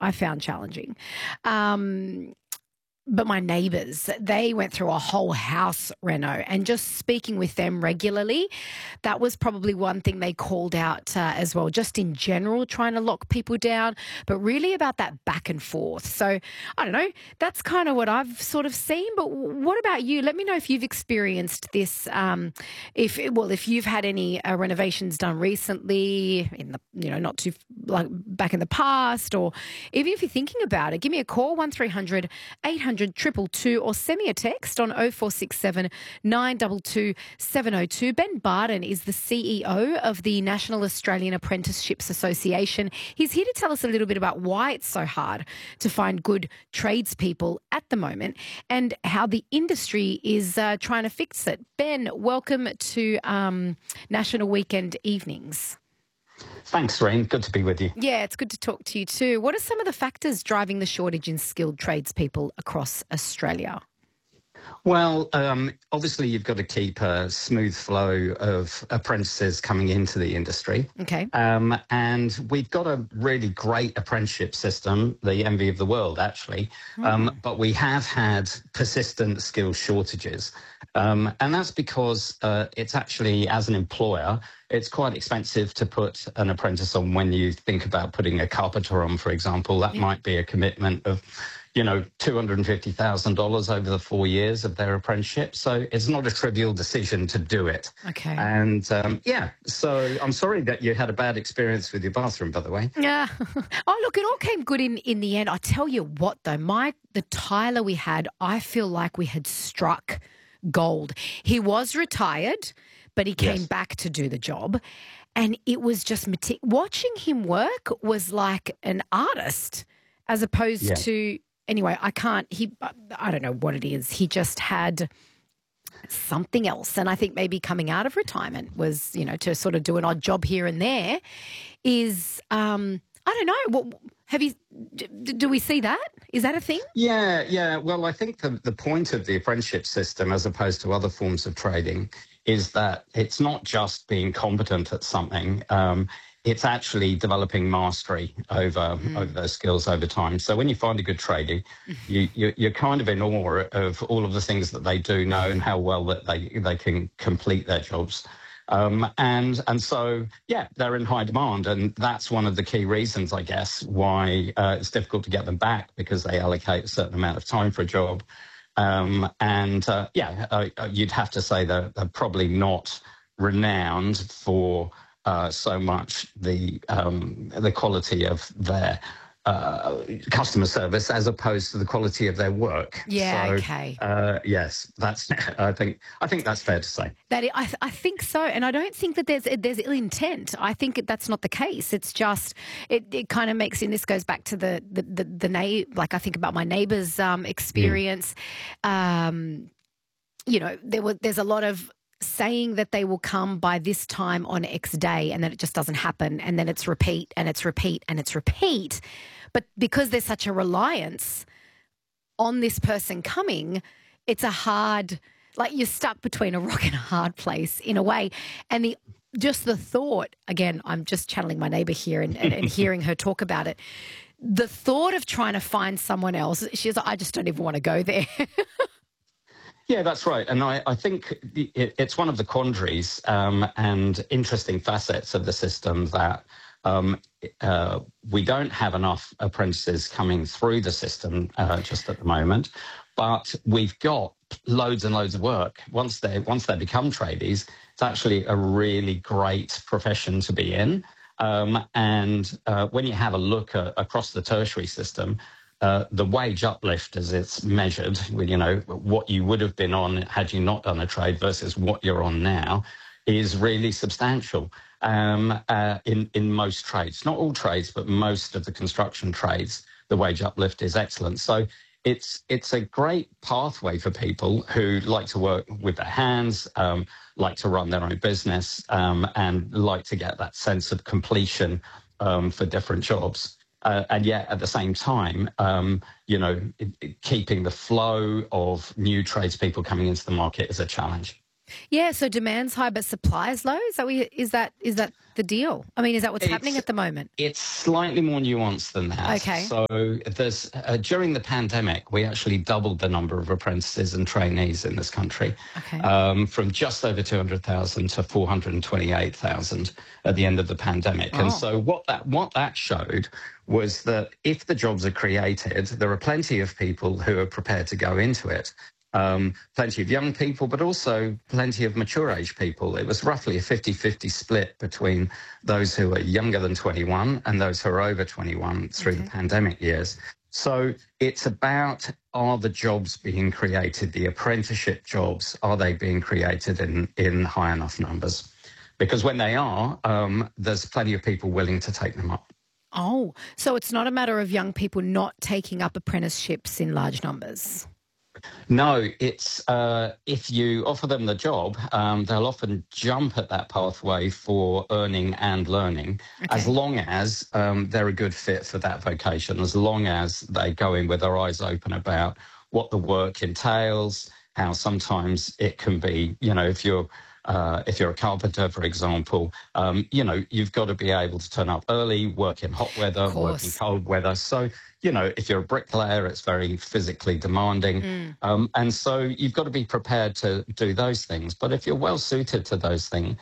I found challenging. But my neighbours, they went through a whole house reno, and just speaking with them regularly, that was probably one thing they called out as well, just in general, trying to lock people down, but really about that back and forth. So I don't know, that's kind of what I've sort of seen. But what about you? Let me know if you've experienced this, if you've had any renovations done recently in the, not too like back in the past, or even if you're thinking about it, give me a call, 1300 800 222, or send me a text on 0467 922 702. Ben Barden is the CEO of the National Australian Apprenticeships Association. He's here to tell us a little bit about why it's so hard to find good tradespeople at the moment and how the industry is trying to fix it. Ben, welcome to National Weekend Evenings. Thanks, Rain. Good to be with you. Yeah, it's good to talk to you too. What are some of the factors driving the shortage in skilled tradespeople across Australia? Well, obviously you've got to keep a smooth flow of apprentices coming into the industry. Okay. And we've got a really great apprenticeship system, the envy of the world, actually. But we have had persistent skills shortages. And that's because it's actually, as an employer, it's quite expensive to put an apprentice on. When you think about putting a carpenter on, for example, that might be a commitment of, $250,000 over the 4 years of their apprenticeship. So it's not a trivial decision to do it. Okay. And so I'm sorry that you had a bad experience with your bathroom, by the way. Yeah. Oh, look, it all came good in the end. I tell you what, though, the Tyler we had, I feel like we had struck gold. He was retired, but he came back to do the job. And it was just watching him work was like an artist, as opposed to, anyway, I don't know what it is. He just had something else. And I think maybe coming out of retirement was, to sort of do an odd job here and there is, I don't know. Do we see that? Is that a thing? Yeah. Well, I think the point of the apprenticeship system, as opposed to other forms of trading, is that it's not just being competent at something. It's actually developing mastery over those skills over time. So when you find a good tradie, you're kind of in awe of all of the things that they do know and how well that they can complete their jobs. And so, they're in high demand. And that's one of the key reasons, I guess, why it's difficult to get them back, because they allocate a certain amount of time for a job. You'd have to say they're probably not renowned for so much the quality of their customer service as opposed to the quality of their work. Yeah. So, okay. Yes, that's. I think that's fair to say. I think so, and I don't think that there's ill intent. I think that's not the case. It's just it kind of makes, and this goes back to the like I think about my neighbour's experience. There's a lot of saying that they will come by this time on X day, and then it just doesn't happen, and then it's repeat and it's repeat and it's repeat. But because there's such a reliance on this person coming, it's a hard, like you're stuck between a rock and a hard place in a way. And the thought, again, I'm just channeling my neighbour here and hearing her talk about it. The thought of trying to find someone else, she's like, I just don't even want to go there. Yeah, that's right. And I think it's one of the quandaries and interesting facets of the system that we don't have enough apprentices coming through the system just at the moment, but we've got loads and loads of work. Once they become tradies, it's actually a really great profession to be in. And when you have a look across the tertiary system, the wage uplift as it's measured, what you would have been on had you not done a trade versus what you're on now, is really substantial in most trades. Not all trades, but most of the construction trades, the wage uplift is excellent. So it's a great pathway for people who like to work with their hands, like to run their own business, and like to get that sense of completion for different jobs. And yet, at the same time, keeping the flow of new tradespeople coming into the market is a challenge. Yeah, so demand's high, but supply's low. Is that the deal? I mean, is that what's happening at the moment? It's slightly more nuanced than that. Okay. So there's during the pandemic, we actually doubled the number of apprentices and trainees in this country, Okay. from just over 200,000 to 428,000 at the end of the pandemic. Oh. And so what that showed was that if the jobs are created, there are plenty of people who are prepared to go into it. Plenty of young people, but also plenty of mature age people. It was roughly a 50-50 split between those who are younger than 21 and those who are over 21 through the pandemic years. So it's about, are the jobs being created, the apprenticeship jobs, are they being created in high enough numbers? Because when they are, there's plenty of people willing to take them up. Oh, so it's not a matter of young people not taking up apprenticeships in large numbers. No, it's if you offer them the job, they'll often jump at that pathway for earning and learning, as long as they're a good fit for that vocation, as long as they go in with their eyes open about what the work entails, how sometimes it can be, if you're a carpenter, for example, you've got to be able to turn up early, work in hot weather, work in cold weather. So, if you're a bricklayer, it's very physically demanding. And so you've got to be prepared to do those things. But if you're well suited to those things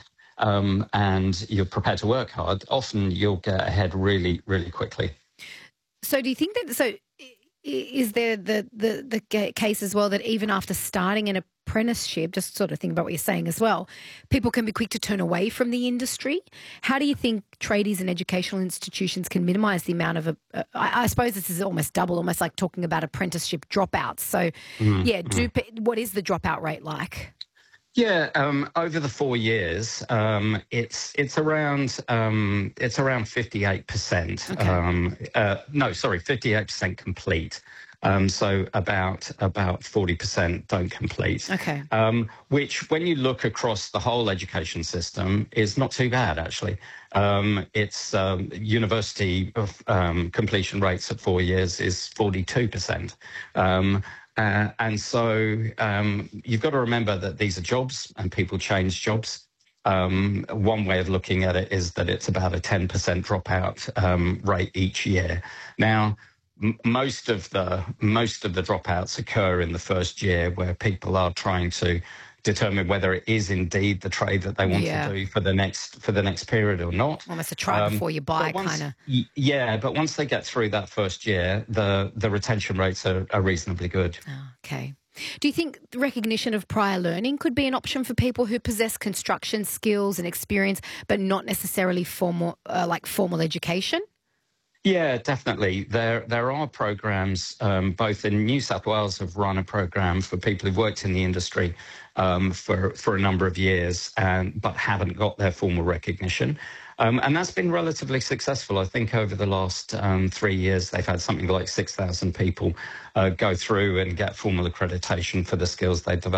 and you're prepared to work hard, often you'll get ahead really, really quickly. So do you think that, is there the case as well that even after starting an apprenticeship, just sort of think about what you're saying as well, people can be quick to turn away from the industry? How do you think tradies and educational institutions can minimise the amount of, I suppose this is almost double, almost like talking about apprenticeship dropouts. So what is the dropout rate like? Yeah, over the 4 years, it's around 58%. Okay. No, sorry, 58% complete. So about 40% don't complete. Okay. Which, when you look across the whole education system, is not too bad actually. It's university completion rates at 4 years is 42%. And so you've got to remember that these are jobs and people change jobs. One way of looking at it is that it's about a 10% dropout rate each year. Now, most of the dropouts occur in the first year, where people are trying to determine whether it is indeed the trade that they want to do for the next period or not. Almost a try before you buy kind of. Yeah, but once they get through that first year, the retention rates are reasonably good. Oh, okay. Do you think the recognition of prior learning could be an option for people who possess construction skills and experience, but not necessarily formal education? Yeah, definitely. There are programs, both in New South Wales have run a program for people who've worked in the industry for a number of years, but haven't got their formal recognition. And that's been relatively successful. I think over the last 3 years, they've had something like 6,000 people go through and get formal accreditation for the skills they've developed.